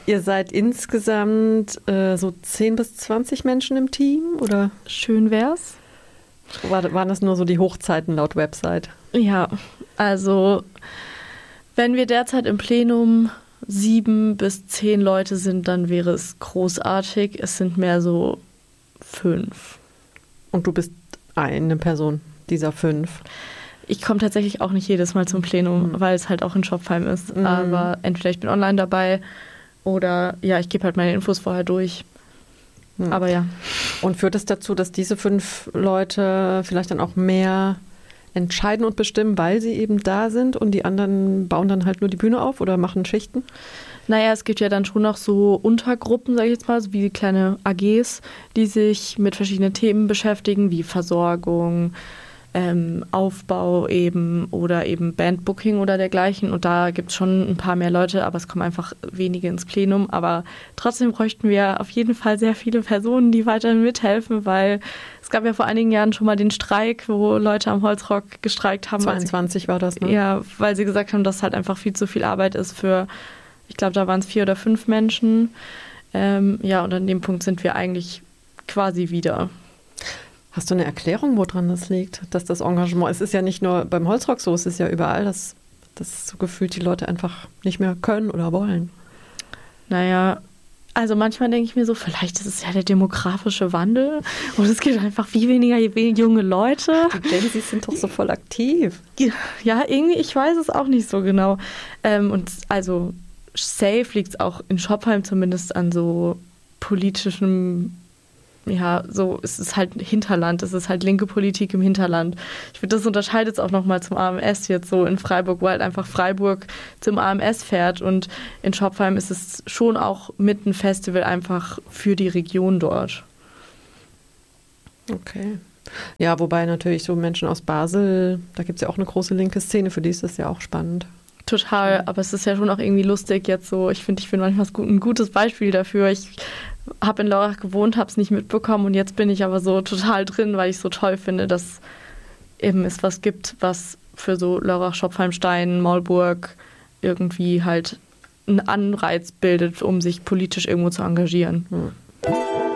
Ihr seid insgesamt so 10 bis 20 Menschen im Team, oder? Schön wär's. Waren das nur so die Hochzeiten laut Website? Ja, also wenn wir derzeit im Plenum 7 bis 10 Leute sind, dann wäre es großartig. Es sind mehr so 5. Und du bist eine Person dieser 5? Ich komme tatsächlich auch nicht jedes Mal zum Plenum, weil es halt auch in Shopfheim ist. Aber entweder ich bin online dabei oder ja, ich gebe halt meine Infos vorher durch. Aber ja. Und führt es dazu, dass diese 5 Leute vielleicht dann auch mehr entscheiden und bestimmen, weil sie eben da sind und die anderen bauen dann halt nur die Bühne auf oder machen Schichten? Naja, es gibt ja dann schon noch so Untergruppen, sage ich jetzt mal, so wie kleine AGs, die sich mit verschiedenen Themen beschäftigen, wie Versorgung, Aufbau eben oder eben Bandbooking oder dergleichen. Und da gibt es schon ein paar mehr Leute, aber es kommen einfach wenige ins Plenum. Aber trotzdem bräuchten wir auf jeden Fall sehr viele Personen, die weiterhin mithelfen, weil es gab ja vor einigen Jahren schon mal den Streik, wo Leute am Holzrock gestreikt haben. 22 war das, ne? Ja, weil sie gesagt haben, dass halt einfach viel zu viel Arbeit ist für, ich glaube, da waren es 4 oder 5 Menschen. Ja, und an dem Punkt sind wir eigentlich quasi wieder. Hast du eine Erklärung, woran das liegt, dass das Engagement, es ist ja nicht nur beim Holzrock so, es ist ja überall, dass so gefühlt die Leute einfach nicht mehr können oder wollen? Naja, also manchmal denke ich mir so, vielleicht ist es ja der demografische Wandel und es gibt einfach viel weniger junge Leute. Die Gen Z sind doch so voll aktiv. Ja, irgendwie, ich weiß es auch nicht so genau. Und also safe liegt es auch in Shopheim zumindest an so politischem, ja, so, es ist halt Hinterland, es ist halt linke Politik im Hinterland. Ich finde, das unterscheidet es auch nochmal zum AMS jetzt so in Freiburg, wo halt einfach Freiburg zum AMS fährt und in Schopfheim ist es schon auch mit ein Festival einfach für die Region dort. Okay. Ja, wobei natürlich so Menschen aus Basel, da gibt es ja auch eine große linke Szene, für die ist das ja auch spannend. Total, aber es ist ja schon auch irgendwie lustig jetzt so, ich bin manchmal ein gutes Beispiel dafür. Ich habe in Lörrach gewohnt, habe es nicht mitbekommen und jetzt bin ich aber so total drin, weil ich so toll finde, dass eben es was gibt, was für so Lörrach, Schopfheim-Stein, Maulburg irgendwie halt einen Anreiz bildet, um sich politisch irgendwo zu engagieren.